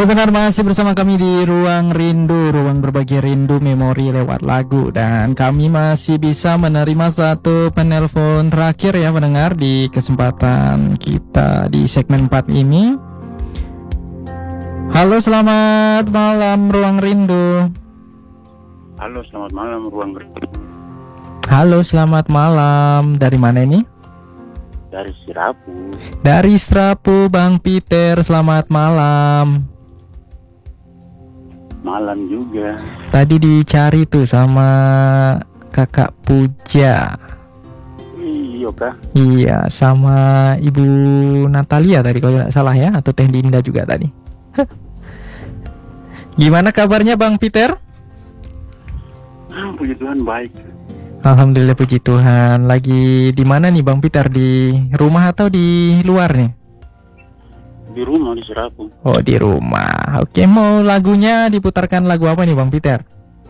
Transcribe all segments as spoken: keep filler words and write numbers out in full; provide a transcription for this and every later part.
Ya benar, masih bersama kami di Ruang Rindu, ruang berbagi rindu memori lewat lagu. Dan kami masih bisa menerima satu penelpon terakhir ya pendengar di kesempatan kita di segmen empat ini. Halo, selamat malam Ruang Rindu. Halo, selamat malam Ruang Rindu. Halo, selamat malam. Dari mana ini? Dari Sirapu. Dari Serapu, Bang Peter. Selamat malam. Malam juga. Tadi dicari tuh sama Kakak Puja. Iya kah? Iya, sama Ibu Natalia tadi kalau tidak salah ya, atau Teh Dinda juga tadi. Gimana kabarnya Bang Peter? Ah, puji Tuhan baik. Alhamdulillah, puji Tuhan. Lagi di mana nih Bang Peter? Di rumah atau di luar nih? Di rumah di Sirapu. Oh, di rumah. Oke, mau lagunya diputarkan lagu apa nih Bang Peter?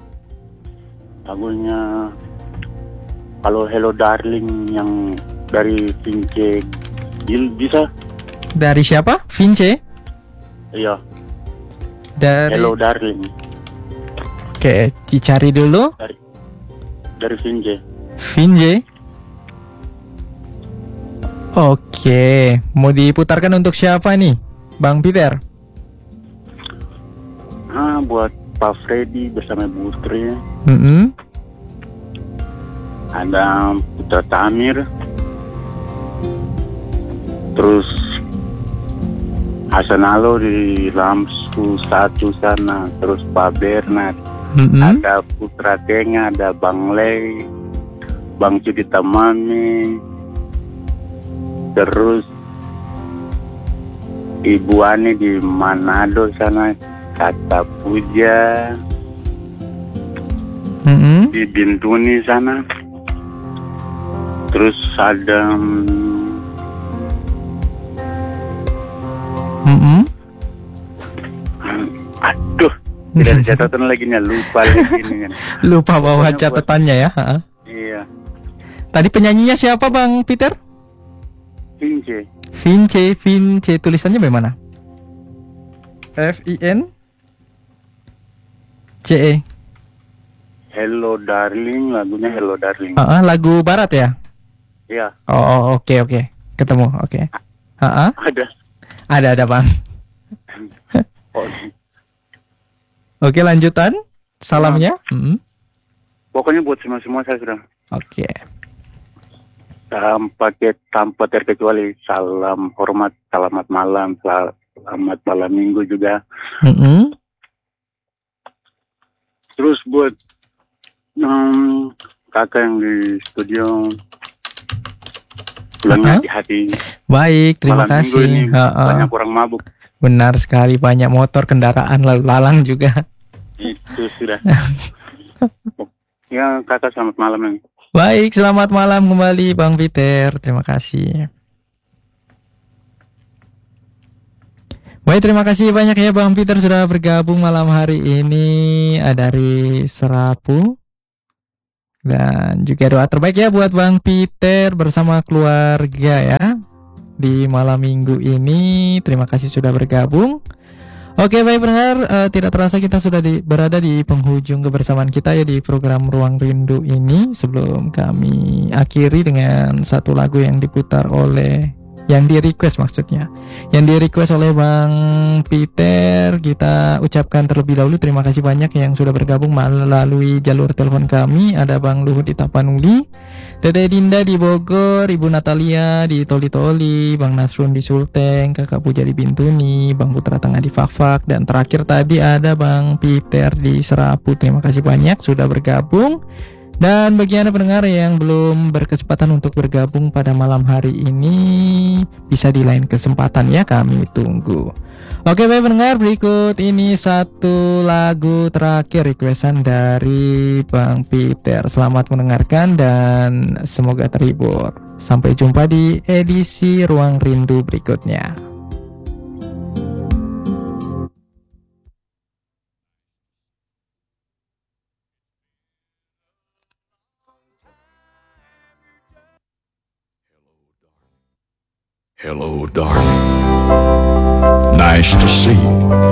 Lagunya kalau Hello Darling yang dari Vince Gil bisa? Dari siapa? Vince? Iya. Dari Hello Darling. Oke, dicari dulu. Dari dari Vince. Vince. Oke, mau diputarkan untuk siapa nih, Bang Peter? Ah, buat Pak Freddy bersama Bu Tri. Mm-hmm. Ada Putra Tamir. Terus Hasan Alo di Lamsu satu sana. Terus Pak Bernard. Mm-hmm. Ada Putra Tenga, ada Bang Lei, Bang Cudi Tamami, terus Ibu Ani di Manado sana, Kata Puja, Mm-hmm. di Bintuni sana, terus ada Mm-hmm. aduh, tidak ada catatan lagi nih, lupa lagi nih. Lupa bawa Pokoknya catatannya ya. Ha? Iya, Tadi penyanyinya siapa Bang Peter? Vince. Vince, Vince, tulisannya bagaimana? F I N C E. Hello Darling, lagunya Hello Darling. Ah, lagu barat ya? Iya, Oh, oh, oke oke. Ketemu, oke. Ah, ada. ada ada Bang. Oh, Oke, lanjutan. Salamnya. Mm-hmm. pokoknya buat semua-semua saya sudah. Oke. Tanpa ke- tanpa terkecuali salam hormat, selamat malam, sel- selamat malam minggu juga. Mm-hmm. Terus buat um, kakak yang di studio, pulang Uh-huh. hati-hati. Baik, terima Malam minggu kasih. ini Ha-ha. banyak orang mabuk. Benar sekali, banyak motor, kendaraan lalu lalang juga. Itu sudah. Ya kakak selamat malam nih. Baik, selamat malam kembali Bang Peter. Terima kasih. Baik, terima kasih banyak ya Bang Peter sudah bergabung malam hari ini eh, dari Serapu. Dan juga doa terbaik ya buat Bang Peter bersama keluarga ya di malam minggu ini. Terima kasih sudah bergabung. Oke, baik pendengar, eh, tidak terasa kita sudah di, berada di penghujung kebersamaan kita ya di program Ruang Rindu ini. Sebelum kami akhiri dengan satu lagu yang diputar oleh, yang di request maksudnya, yang di request oleh Bang Peter, kita ucapkan terlebih dahulu terima kasih banyak yang sudah bergabung melalui jalur telepon kami. Ada Bang Luhut di Tapanuli, Tete Dinda di Bogor, Ibu Natalia di Toli-Toli, Bang Nasrun di Sulteng, Kakak Puja di Bintuni, Bang Putra Tengah di Fakfak, dan terakhir tadi ada Bang Peter di Serapu. Terima kasih banyak sudah bergabung. Dan bagi Anda pendengar yang belum berkesempatan untuk bergabung pada malam hari ini, bisa di lain kesempatan ya, kami tunggu. Oke, baik pendengar, berikut ini satu lagu terakhir requestan dari Bang Peter. Selamat mendengarkan dan semoga terhibur. Sampai jumpa di edisi Ruang Rindu berikutnya. Hello, darling. Nice to see you.